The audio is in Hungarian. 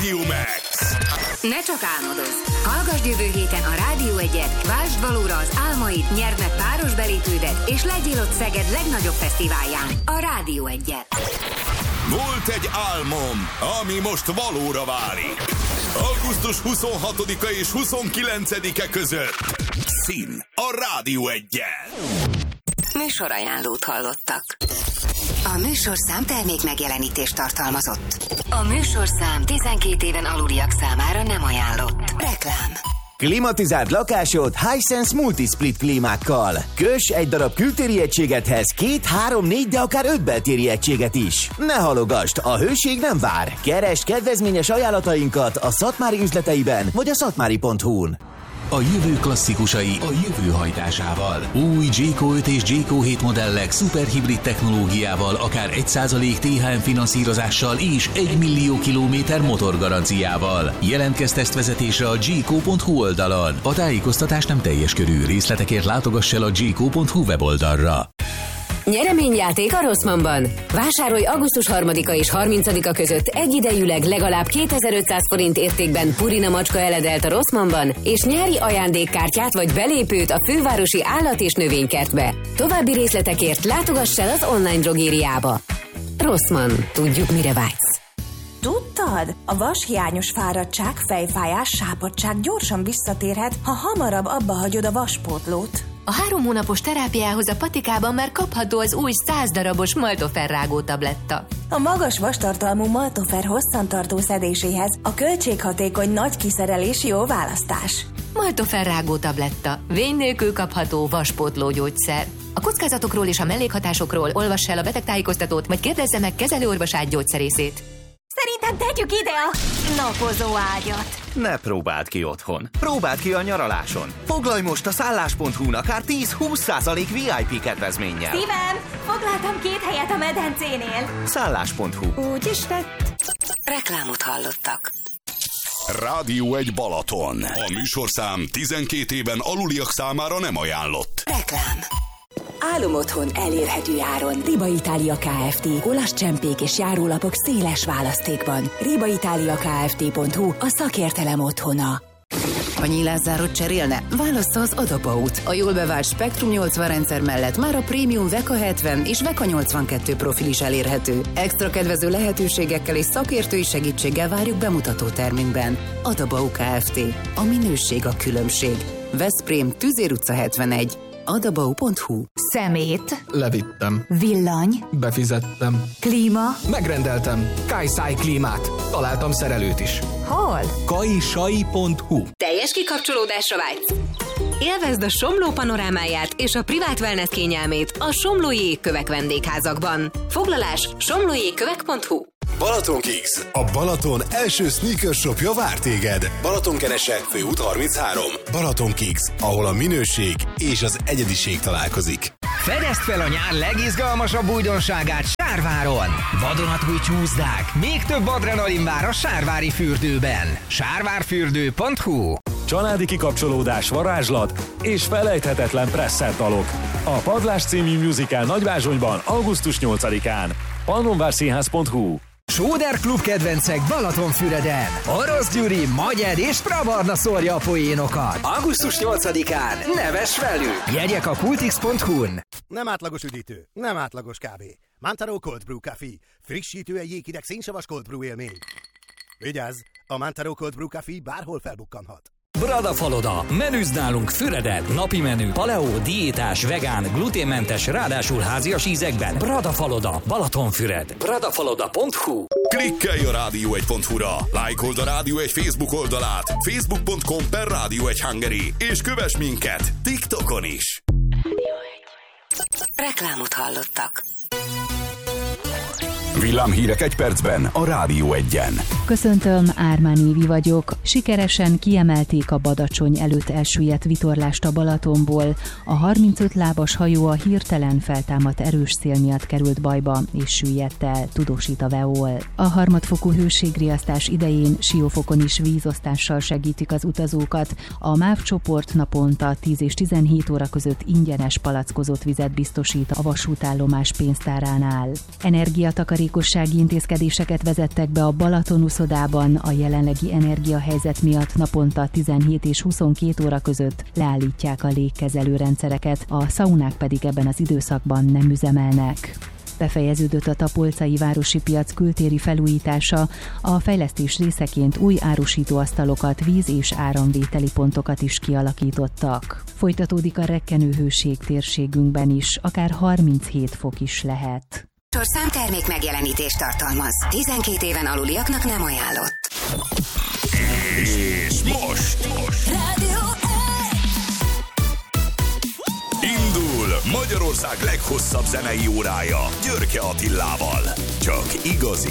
Radio Max. Ne csak álmodozz! Hallgasd jövő héten a Rádió 1-et, vásd valóra az álmaid, nyerd meg páros belépődet, és legyél ott Szeged legnagyobb fesztiválján, a Rádió 1-et. Volt egy álmom, ami most valóra válik. Augusztus 26-a és 29-e között. Szín a Rádió 1-jel. Műsorajánlót hallottak. A műsorszám termék megjelenítést tartalmazott. A műsorszám 12 éven aluliak számára nem ajánlott. Reklám. Klimatizált lakásod Hisense Multisplit klímákkal. Köss egy darab kültéri egységethez 2, 3, 4, de akár 5 beltéri egységet is. Ne halogasd, a hőség nem vár. Keresd kedvezményes ajánlatainkat a Szatmári üzleteiben vagy a szatmári.hu-n. A jövő klasszikusai a jövő hajtásával. Új Jayco 5 és Jayco 7 modellek szuperhibrid technológiával, akár 1% THM finanszírozással és 1 millió kilométer motorgaranciával. Jelentkezz tesztvezetésre a jayco.hu oldalon. A tájékoztatás nem teljes körű, részletekért látogass el a jayco.hu weboldalra. Nyereményjáték a Rossmannban. Vásárolj augusztus 3-a és 30-a között egyidejűleg legalább 2500 forint értékben Purina macska eledelt a Rossmannban, és nyári ajándékkártyát vagy belépőt a fővárosi állat- és növénykertbe. További részletekért látogass el az online drogériába. Rossmann. Tudjuk, mire vágysz. Tudtad? A vashiányos fáradtság, fejfájás, sápadtság gyorsan visszatérhet, ha hamarabb abba hagyod a vaspótlót. A 3 hónapos terápiához a patikában már kapható az új 100 darabos Maltofer rágó tabletta. A magas vastartalmú Maltofer hosszantartó szedéséhez a költséghatékony nagy kiszerelés jó választás. Maltofer rágó tabletta. Vény nélkül kapható vaspótló gyógyszer. A kockázatokról és a mellékhatásokról olvass el a betegtájékoztatót, vagy kérdezze meg kezelőorvosát, gyógyszerészét. Szerintem tegyük ide a napozó ágyat. Ne próbáld ki otthon. Próbáld ki a nyaraláson. Foglalj most a szállás.hu-n akár 10-20% VIP kedvezménnyel. Szívem, foglaltam 2 helyet a medencénél. Szállás.hu. Úgy is lett. Reklámot hallottak. Rádió 1 Balaton. A műsorszám 12 éven aluliak számára nem ajánlott. Reklám. Álomotthon elérhető áron. Riba Itália Kft. Olasz csempék és járólapok széles választékban. ribaitaliakft.hu a szakértelem otthona. A nyílászárot cserélne? Válassza az Adabaut. A jól bevált Spektrum 80 rendszer mellett már a prémium Veka 70 és Veka 82 profil is elérhető. Extra kedvező lehetőségekkel és szakértői segítséggel várjuk bemutató termünkben. Adabau Kft. A minőség a különbség. Veszprém, Tüzér utca 71. Adabau.hu. Szemét. Levittem. Villany. Befizettem. Klíma. Megrendeltem. Kajszai klímát. Találtam szerelőt is. Hol? Kajsai.hu. Teljes kikapcsolódásra vágysz? Élvezd a Somló panorámáját és a privát wellness kényelmét a Somlói Jégkövek vendégházakban. Foglalás somlójégkövek.hu. Balaton Kicks, a Balaton első sneaker shopja vár téged. Balatonkerese, Főút 33. Balaton Kicks, ahol a minőség és az egyediség találkozik. Fedezd fel a nyár legizgalmasabb újdonságát Sárváron! Vadonatúj csúszdák, még több adrenalin vár a Sárvári fürdőben. Sárvárfürdő.hu. Családi kikapcsolódás, varázslat és felejthetetlen presszer dalok. A Padlás című musical Nagyvázsonyban augusztus 8-án. Pannonvárszínház.hu. Sóder Klub kedvencek Balatonfüreden. Orosz Gyuri, Magyar és Prabarna szórja a poénokat. Augusztus 8-án neves velük. Jegyek a kultix.hu-n. Nem átlagos üdítő, nem átlagos kávé. Mantaro Cold Brew Café. Frissítő egy jéghideg szénsavas cold brew élmény. Vigyázz, a Mantaro Cold Brew Café bárhol felbukkanhat. Bradafaloda. Menüzd nálunk Füreden. Napi menü, paleo, diétás, vegán, gluténmentes, ráadásul házias ízekben. Bradafaloda. Balatonfüred. Bradafaloda.hu. Klikkelj a Rádió1.hu-ra. Lájkold a Rádió 1 Facebook oldalát. facebook.com/Rádió1 és kövess minket TikTokon is. Reklámot hallottak. Villámhírek egy percben a Rádió 1-en. Köszöntöm, Ármán Évi vagyok. Sikeresen kiemelték a Badacsony előtt elsüllyedt vitorlást a Balatonból. A 35 lábas hajó a hirtelen feltámadt erős szél miatt került bajba és süllyedt el, tudósít a Veol. A harmadfokú hőségriasztás idején Siófokon is vízosztással segítik az utazókat. A MÁV csoport naponta 10 és 17 óra között ingyenes palackozott vizet biztosít a vasútállomás pénztáránál. Energiatakarékos takarékossági intézkedéseket vezettek be a Balaton uszodában, a jelenlegi energiahelyzet miatt naponta 17 és 22 óra között leállítják a légkezelő rendszereket, a szaunák pedig ebben az időszakban nem üzemelnek. Befejeződött a Tapolcai városi piac kültéri felújítása, a fejlesztés részeként új árusítóasztalokat, víz- és áramvételi pontokat is kialakítottak. Folytatódik a rekkenőhőség térségünkben is, akár 37 fok is lehet. Számtermék megjelenítést tartalmaz. 12 éven aluliaknak nem ajánlott. És most indul Magyarország leghosszabb zenei órája Györke Attilával. Csak igazi